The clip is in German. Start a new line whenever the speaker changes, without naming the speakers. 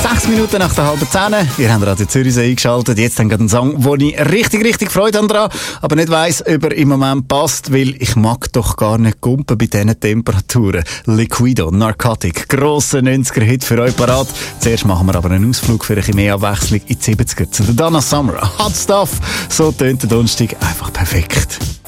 6 Minuten nach der halben 10. Ihr habt Radio Zürichsee eingeschaltet. Jetzt haben wir einen Song, wo ich richtig Freude habe dran, aber nicht weiss, ob er im Moment passt, weil ich mag doch gar nicht gumpen bei diesen Temperaturen. Liquido, Narcotic, grosser 90er-Hit für euch parat. Zuerst machen wir aber einen Ausflug für ein bisschen mehr Abwechslung in die 70er zu der Donna Summer. Hot Stuff, so tönt der Donnerstag einfach perfekt.